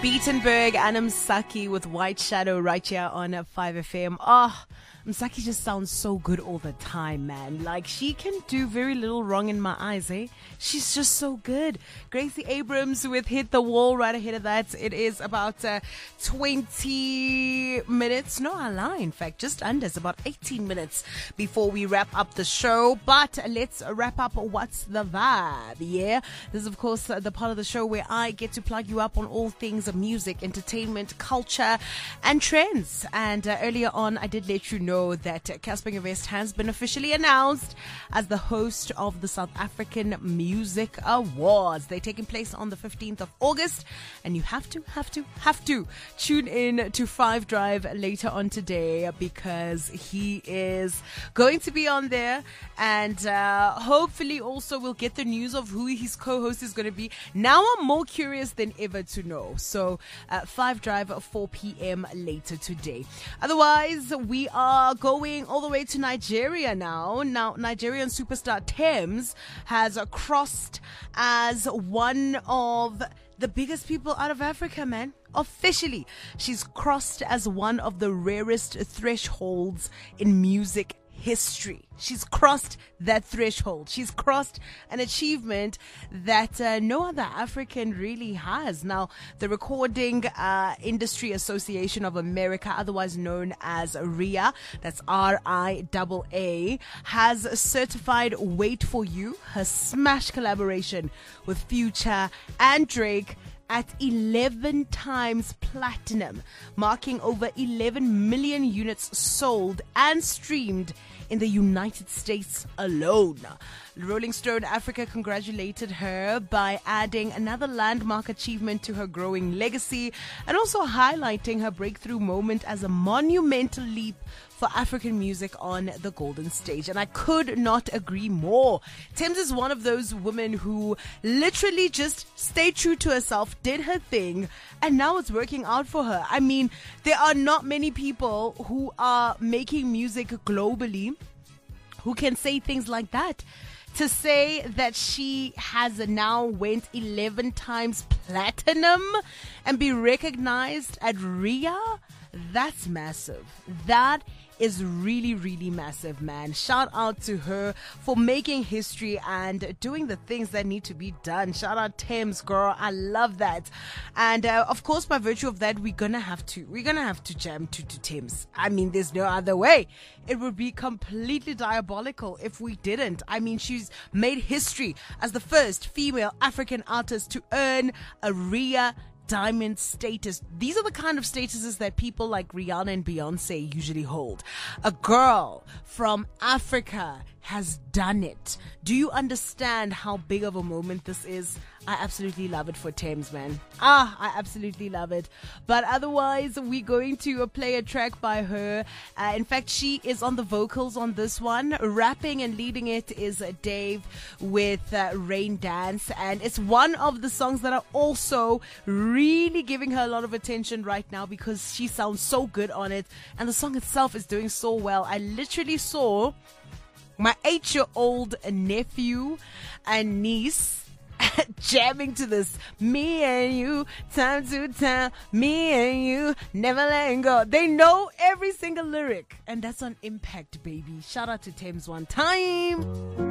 Beatenberg and Msaki with White Shadow right here on 5FM. Oh, Msaki just sounds so good all the time, man. Like, she can do very little wrong in my eyes, eh? She's just so good. Gracie Abrams with Hit the Wall right ahead of that. It is about 20 minutes. No, I lie, in fact. Just under. It's about 18 minutes before we wrap up the show. But let's wrap up What's the Vibe, yeah? This is, of course, the part of the show where I get to plug you up on all things music, entertainment, culture, and trends. And earlier on, I did let you know that Casper Nyovest has been officially announced as the host of the South African Music Awards. They're taking place on the 15th of August, and you have to tune in to 5 Drive later on today because he is going to be on there, and hopefully also we'll get the news of who his co-host is going to be. Now I'm more curious than ever to know. So 5 Drive at 4 p.m. later today. Otherwise, we are going all the way to Nigeria now. Now, Nigerian superstar Tems has crossed as one of the biggest people out of Africa, man. Officially, she's crossed as one of the rarest thresholds in music history. She's crossed that threshold. She's crossed an achievement that no other African really has. Now, the Recording Industry Association of America, otherwise known as RIAA, that's RIAA, has certified Wait For You, her smash collaboration with Future and Drake, at 11 times platinum, marking over 11 million units sold and streamed in the United States alone. Rolling Stone Africa congratulated her by adding another landmark achievement to her growing legacy and also highlighting her breakthrough moment as a monumental leap for African music on the golden stage. And I could not agree more. Tems is one of those women who literally just stayed true to herself, did her thing, and now it's working out for her. I mean, there are not many people who are making music globally who can say things like that. To say that she has now went 11 times platinum and be recognized at RIAA, that's massive. That is really, really massive, man. Shout out to her for making history and doing the things that need to be done. Shout out Tems, girl. I love that. And of course, by virtue of that, we're gonna have to jam to Tems. I mean, there's no other way. It would be completely diabolical if we didn't. I mean, she's made history as the first female African artist to earn a RIAA Diamond status. These are the kind of statuses that people like Rihanna and Beyonce usually hold. A girl from Africa has done it. Do you understand how big of a moment this is? I absolutely love it for Tems, man. I absolutely love it. But otherwise, we're going to play a track by her. In fact, she is on the vocals on this one. Rapping and leading it is Dave with Rain Dance. And it's one of the songs that are also really giving her a lot of attention right now because she sounds so good on it. And the song itself is doing so well. I literally saw my 8-year-old nephew and niece jamming to this. Me and you, time to time, me and you, never letting go. They know every single lyric, and that's on Impact, baby. Shout out to Tems one time.